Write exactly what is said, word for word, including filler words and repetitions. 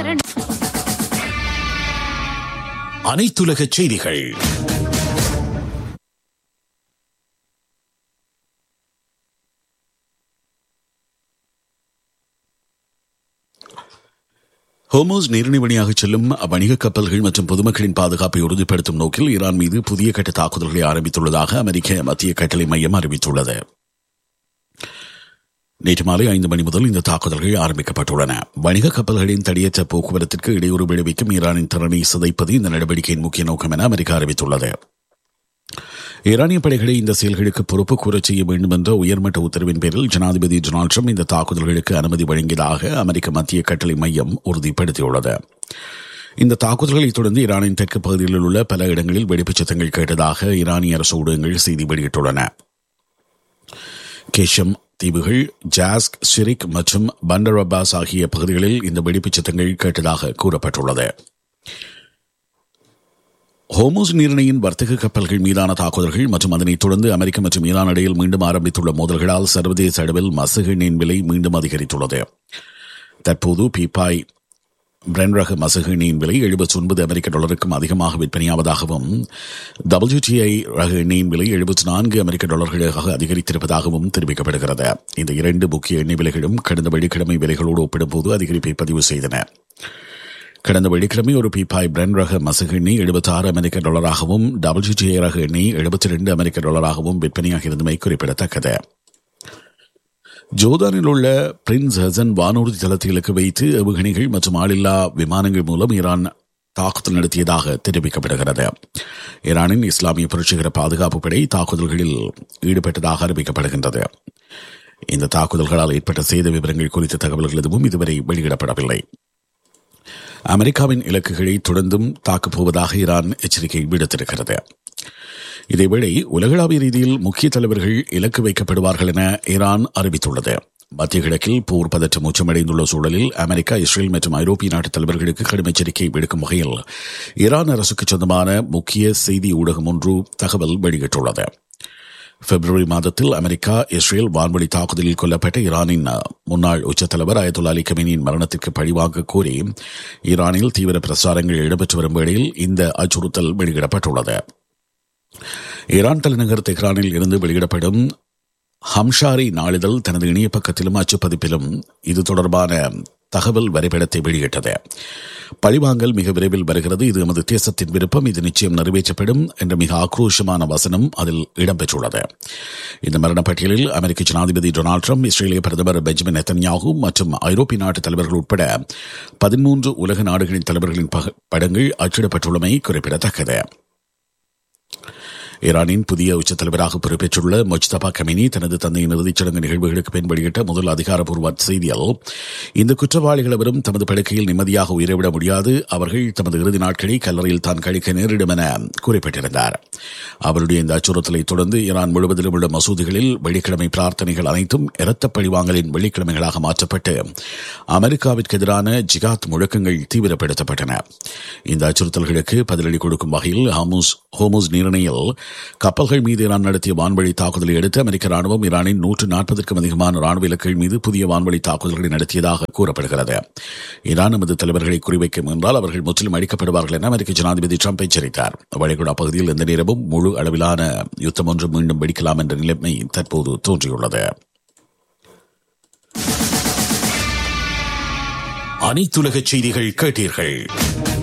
அனைத்துலக செய்திகள். ஹோமோஸ் நீரிணை வழியாக செல்லும் வணிக கப்பல்கள் மற்றும் பொதுமக்களின் பாதுகாப்பை உறுதிப்படுத்தும் நோக்கில் ஈரான் மீது புதிய கட்ட தாக்குதல்களை ஆரம்பித்துள்ளதாக அமெரிக்க மத்திய கட்டளை மையம் அறிவித்துள்ளது. நேற்று மாலை ஐந்து மணி முதல் இந்த தாக்குதல்கள் ஆரம்பிக்கப்பட்டுள்ளன. வணிக கப்பல்களின் தடையற்ற போக்குவரத்திற்கு இடையூறு விளைவிக்கும் ஈரானின் திறனை சிதைப்பது இந்த நடவடிக்கையின் முக்கிய நோக்கம் என அமெரிக்கா அறிவித்துள்ளது. ஈரானிய படைகளை இந்த செயல்களுக்கு பொறுப்பு கூற செய்ய வேண்டும் என்ற உயர்மட்ட உத்தரவின் பேரில் ஜனாதிபதி டொனால்டு ட்ரம்ப் இந்த தாக்குதல்களுக்கு அனுமதி வழங்கியதாக அமெரிக்க மத்திய கட்டளை மையம் உறுதிப்படுத்தியுள்ளது. இந்த தாக்குதல்களை தொடர்ந்து ஈரானின் தெற்கு பகுதிகளில் உள்ள பல இடங்களில் வெடிப்புச் சத்தங்கள் கேட்டதாக ஈரானிய அரசு ஊடகங்கள் செய்தி வெளியிட்டுள்ளன. கேஷம் தீவுகள், ஜாஸ்க், ஷிரிக் மற்றும் பண்டர் அப்பாஸ் ஆகிய பகுதிகளில் இந்த வெடிப்புச் சத்தங்கள் கேட்டதாக கூறப்பட்டுள்ளது. ஹோமோஸ் நீரிணையின் வர்த்தக கப்பல்கள் மீதான தாக்குதல்கள் மற்றும் அதனைத் தொடர்ந்து அமெரிக்கா மற்றும் ஈரான் இடையில் மீண்டும் ஆரம்பித்துள்ள மோதல்களால் சர்வதேச அளவில் மசகு எண்ணெயின் விலை மீண்டும் அதிகரித்துள்ளது. தற்போது பீப்பாய் பிரெண்ட் ரக மசகு எண்ணெயின் விலை எழுபத்தி ஒன்பது அமெரிக்க டாலருக்கும் அதிகமாக விற்பனையாவதாகவும் டபிள்யூடிஐ ரக எண்ணெயின் விலை எழுபத்தி நான்கு அமெரிக்க டாலர்களாக அதிகரித்திருப்பதாகவும் தெரிவிக்கப்படுகிறது. இந்த இரண்டு முக்கிய எண்ணெய் விலைகளும் கடந்த வெள்ளிக்கிழமை விலைகளோடு ஒப்பிடும்போது அதிகரிப்பை பதிவு செய்தன. கடந்த வெள்ளிக்கிழமை ஒரு பீப்பாய் பிரெண்ட் ரக மசகு எண்ணெய் எழுபத்தி ஆறு அமெரிக்க டாலராகவும் டபிள்யூடிஐ ரக எண்ணெய் எழுபத்தி இரண்டு அமெரிக்க டாலராகவும் விற்பனையாக இருந்தமை குறிப்பிடத்தக்கது. ஜோர்தானில் உள்ள பிரின்ஸ் ஹசன் வானூர்தி தளத்திற்கு வைத்து ஏவுகணைகள் மற்றும் ஆளில்லா விமானங்கள் மூலம் ஈரான் தாக்குதல் நடத்தியதாக தெரிவிக்கப்படுகிறது. ஈரானின் இஸ்லாமிய புரட்சிகர பாதுகாப்பு படை தாக்குதல்களில் ஈடுபட்டதாக அறிவிக்கப்படுகின்றது. இந்த தாக்குதல்களால் ஏற்பட்ட சேத விவரங்கள் குறித்த தகவல்கள் எதுவும் இதுவரை வெளியிடப்படவில்லை. அமெரிக்காவின் இலக்குகளை தொடர்ந்தும் தாக்கப் போவதாக ஈரான் எச்சரிக்கை விடுத்திருக்கிறது. இதேவேளை உலகளாவிய ரீதியில் முக்கிய தலைவர்கள் இலக்கு வைக்கப்படுவார்கள் என ஈரான் அறிவித்துள்ளது. மத்திய கிழக்கில் போர் பதற்றம் உச்சமடைந்துள்ள சூழலில் அமெரிக்கா, இஸ்ரேல் மற்றும் ஐரோப்பிய நாட்டு தலைவர்களுக்கு கடும் எச்சரிக்கை விடுக்கும் வகையில் ஈரான் அரசுக்கு சொந்தமான முக்கிய செய்தி ஊடகம் ஒன்று தகவல் வெளியிட்டுள்ளது. பிப்ரவரி மாதத்தில் அமெரிக்கா இஸ்ரேல் வான்வழி தாக்குதலில் கொல்லப்பட்ட ஈரானின் முன்னாள் உச்சத்தலைவர் அயதுல்லா அலி கமேனியின் மரணத்திற்கு பழிவாங்க கோரி ஈரானில் தீவிர பிரச்சாரங்கள் இடம்பெற்று வரும் வேளையில் இந்த அச்சுறுத்தல் வெளியிடப்பட்டுள்ளது. ஈரான் தலைநகர் தெஹ்ரானில் இருந்து வெளியிடப்படும் ஹம்ஷாரி நாளிதழ் தனது இணைய பக்கத்திலும் அச்சுப்பதிப்பிலும் இது தொடர்பான தகவல் வரைபடத்தை வெளியிட்டது. பழிவாங்கல் மிக விரைவில் வருகிறது, இது எமது தேசத்தின் விருப்பம், இது நிச்சயம் நிறைவேற்றப்படும் என்ற மிக ஆக்ரோஷமான வசனம் அதில் இடம்பெற்றுள்ளது. இந்த மரணப்பட்டியலில் அமெரிக்க ஜனாதிபதி டொனால்டு ட்ரம்ப், இஸ்ரேலிய பிரதமர் பெஞ்சமின் நெத்தன்யாகு மற்றும் ஐரோப்பிய நாட்டு தலைவர்கள் உட்பட பதிமூன்று உலக நாடுகளின் தலைவர்களின் படங்கள் அச்சிடப்பட்டுள்ளமை குறிப்பிடத்தக்கது. ஈரானின் புதிய உச்சத்தலைவராக பொறுப்பேற்றுள்ள முஜ்தபா கமேனி தனது தந்தையின் இறுதிச் சடங்கு நிகழ்வுகளுக்கு பின் வெளியிட்ட முதல் அதிகாரப்பூர்வ செய்தியில், இந்த குற்றவாளிகள் அவரும் தமது படுக்கையில் நிம்மதியாக உயிரைவிட முடியாது, அவர்கள் தமது இறுதி நாட்களை கல்லறையில் தான் கழிக்க நேரிடும் என குறிப்பிட்டிருந்தார். அவருடைய இந்த அச்சுறுத்தலை தொடர்ந்து ஈரான் முழுவதிலும் உள்ள மசூதிகளில் வெள்ளிக்கிழமை பிரார்த்தனைகள் அனைத்தும் இரத்த பழிவாங்கலின் வெள்ளிக்கிழமைகளாக மாற்றப்பட்டு அமெரிக்காவிற்கு எதிரான ஜிகாத் முழக்கங்கள் தீவிரப்படுத்தப்பட்டன. இந்த அச்சுறுத்தல்களுக்கு பதிலடி கொடுக்கும் வகையில் ஹோமோஸ் ஹோமோஸ் நீரிணையில் கப்பல்கள் மீது ஈரான் நடத்திய வான்வழி தாக்குதலை அடுத்து அமெரிக்க ராணுவம் ஈரானின் நூற்று நாற்பதற்கும் அதிகமான ராணுவ இலக்குகள் மீது புதிய வான்வழி தாக்குதல்களை நடத்தியதாக கூறப்படுகிறது. ஈரான் நமது தலைவர்களை குறிவைக்கும் என்றால் அவர்கள் முற்றிலும் அழிக்கப்படுவார்கள் என அமெரிக்க ஜனாதிபதி ட்ரம்ப் எச்சரித்தார். வளைகுடா பகுதியில் எந்த நேரமும் முழு அளவிலான யுத்தம் ஒன்று மீண்டும் வெடிக்கலாம் என்ற நிலைமை தற்போது தோன்றியுள்ளது. அனைத்துலக செய்திகள் கேட்டீர்கள்.